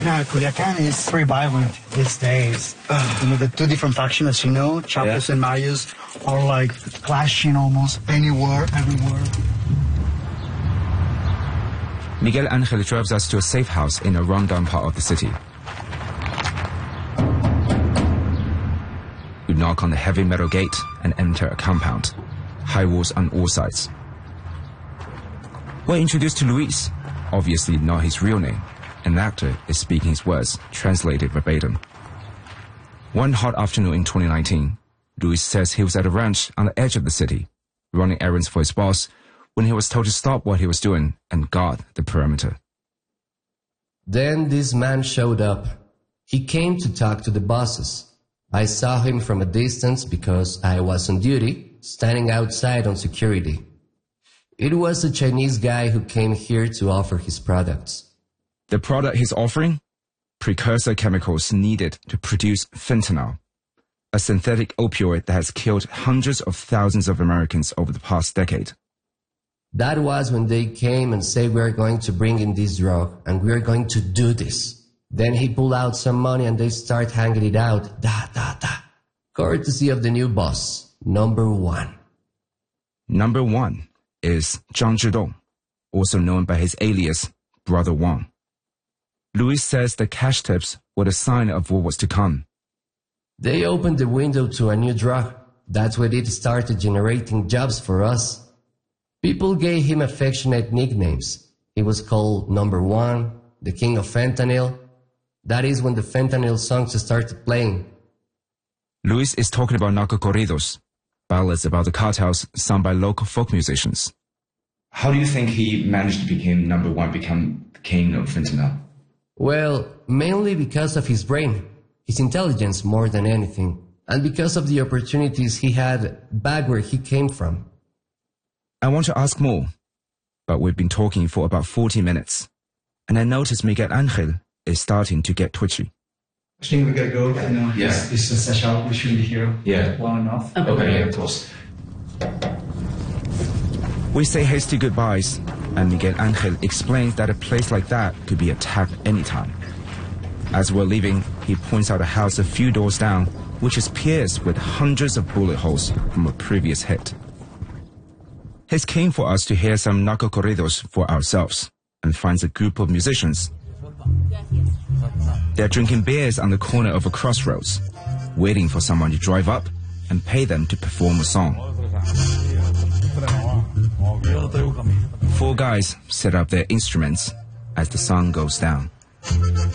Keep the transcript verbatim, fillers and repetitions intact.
Now, Culiacan is very violent these days. You know, the two different factions, as you know, Chapos yeah. and Mayos, are like clashing almost anywhere, everywhere. Miguel Angel drives us to a safe house in a rundown part of the city. We knock on the heavy metal gate and enter a compound. High walls on all sides. We're introduced to Luis, obviously not his real name. An actor is speaking his words, translated verbatim. One hot afternoon in twenty nineteen, Luis says he was at a ranch on the edge of the city, running errands for his boss, when he was told to stop what he was doing and guard the perimeter. Then this man showed up. He came to talk to the bosses. I saw him from a distance because I was on duty, standing outside on security. It was a Chinese guy who came here to offer his products. The product he's offering? Precursor chemicals needed to produce fentanyl, a synthetic opioid that has killed hundreds of thousands of Americans over the past decade. That was when they came and said, we're going to bring in this drug and we're going to do this. Then he pulled out some money and they start hanging it out. Da, da, da. Courtesy of the new boss, number one. Number one is Zhang Zhidong, also known by his alias, Brother Wang. Luis says the cash tips were a sign of what was to come. They opened the window to a new drug. That's when it started generating jobs for us. People gave him affectionate nicknames. He was called Number One, the King of Fentanyl. That is when the fentanyl songs started playing. Luis is talking about narco corridos, ballads about the cartels sung by local folk musicians. How do you think he managed to become number one, become the king of fentanyl? Well, mainly because of his brain, his intelligence more than anything, and because of the opportunities he had back where he came from. I want to ask more, but we've been talking for about forty minutes, and I notice Miguel Angel is starting to get twitchy. I think we gotta go. You know, yeah. It's, it's just a shout. We shouldn't be here yeah. long enough. Okay, okay, yeah, of course. We say hasty goodbyes, and Miguel Angel explains that a place like that could be attacked anytime. As we're leaving, he points out a house a few doors down, which is pierced with hundreds of bullet holes from a previous hit. He's keen for us to hear some narco corridos for ourselves, and finds a group of musicians. They're drinking beers on the corner of a crossroads, waiting for someone to drive up and pay them to perform a song. Four guys set up their instruments as the sun goes down.